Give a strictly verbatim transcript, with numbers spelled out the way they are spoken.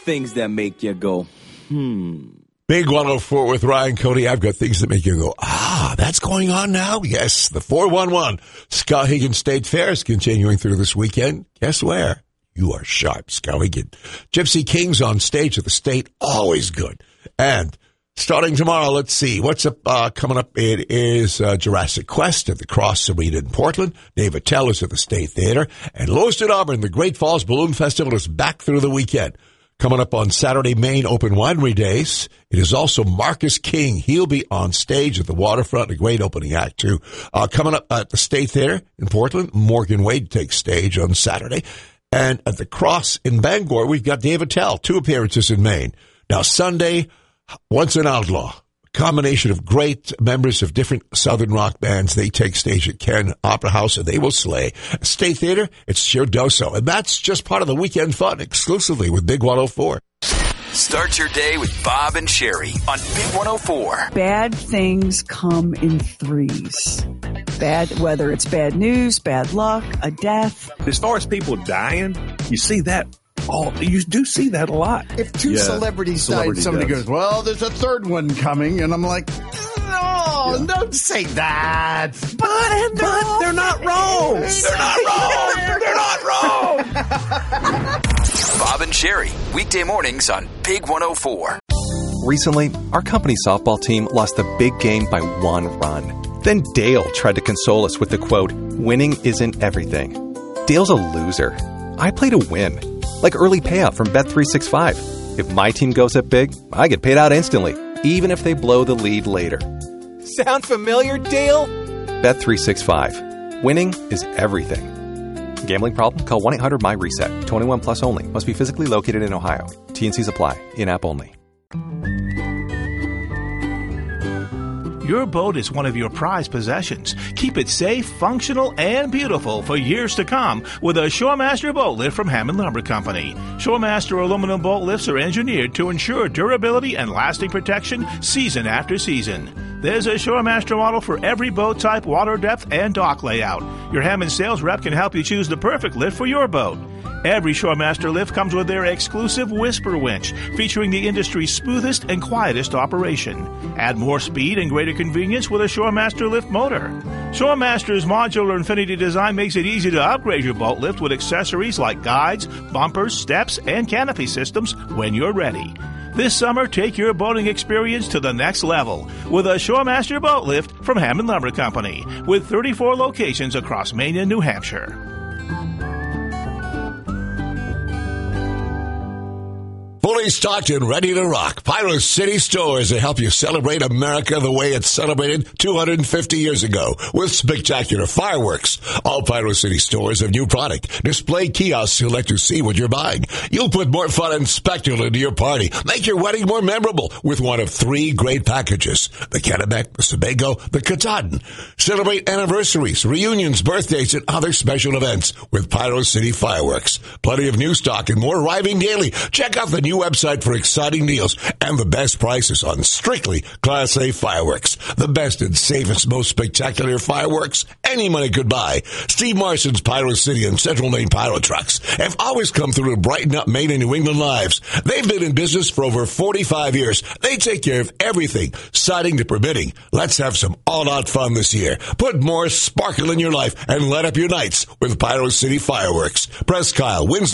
things that make you go, hmm. Big one oh four with Ryan Cody. I've got things that make you go, ah, that's going on now? Yes, the four one one Skowhegan State Fair is continuing through this weekend. Guess where? You are sharp, Skowhegan. Gypsy Kings on stage at the State, always good. And starting tomorrow, let's see, what's up uh, coming up? It is uh, Jurassic Quest at the Cross Arena in Portland. Dave Attell is at the State Theater. And Lewiston Auburn, the Great Falls Balloon Festival is back through the weekend. Coming up on Saturday, Maine Open Winery Days. It is also Marcus King. He'll be on stage at the waterfront, a great opening act, too. Uh, coming up at the State Theater in Portland, Morgan Wade takes stage on Saturday. And at the Cross in Bangor, we've got Dave Attell, two appearances in Maine. Now, Sunday, Once an Outlaw. Combination of great members of different Southern rock bands. They take stage at Ken Opera House, and they will slay. State Theater, it's Chirdoso. And that's just part of the weekend fun, exclusively with Big one oh four. Start your day with Bob and Sherry on Big one oh four. Bad things come in threes. Bad, whether it's bad news, bad luck, a death. As far as people dying, you see that. Oh, you do see that a lot. If two yeah, celebrities celebrity died, somebody does. goes, well, there's a third one coming. And I'm like, no, yeah. don't say that. But, but, but they're not wrong. They're not wrong. They're not wrong. Bob and Sherry, weekday mornings on Big one oh four. Recently, our company softball team lost the big game by one run. Then Dale tried to console us with the quote, winning isn't everything. Dale's a loser. I play to win. Like early payout from Bet three sixty-five. If my team goes up big, I get paid out instantly, even if they blow the lead later. Sound familiar, Dale? Bet three sixty-five. Winning is everything. Gambling problem? Call one eight hundred M Y reset. twenty-one plus only. Must be physically located in Ohio. T and C's apply. In-app only. Your boat is one of your prized possessions. Keep it safe, functional, and beautiful for years to come with a Shoremaster boat lift from Hammond Lumber Company. Shoremaster aluminum boat lifts are engineered to ensure durability and lasting protection season after season. There's a Shoremaster model for every boat type, water depth, and dock layout. Your Hammond sales rep can help you choose the perfect lift for your boat. Every Shoremaster lift comes with their exclusive Whisper winch, featuring the industry's smoothest and quietest operation. Add more speed and greater convenience with a Shoremaster lift motor. Shoremaster's modular Infinity design makes it easy to upgrade your boat lift with accessories like guides, bumpers, steps, and canopy systems when you're ready. This summer, take your boating experience to the next level with a Shoremaster boat lift from Hammond Lumber Company, with thirty-four locations across Maine and New Hampshire. Fully stocked and ready to rock. Pyro City Stores to help you celebrate America the way it's celebrated two hundred fifty years ago with spectacular fireworks. All Pyro City Stores have new product. Display kiosks who let you see what you're buying. You'll put more fun and spectacle into your party. Make your wedding more memorable with one of three great packages. The Kennebec, the Sebago, the Katahdin. Celebrate anniversaries, reunions, birthdays, and other special events with Pyro City Fireworks. Plenty of new stock and more arriving daily. Check out the new website for exciting deals and the best prices on strictly Class A fireworks. The best and safest, most spectacular fireworks any money could buy. Steve Marson's Pyro City and Central Maine Pyro Trucks have always come through to brighten up Maine and New England lives. They've been in business for over forty-five years. They take care of everything, siding to permitting. Let's have some all-out fun this year. Put more sparkle in your life and light up your nights with Pyro City Fireworks. Press Kyle, Winslow,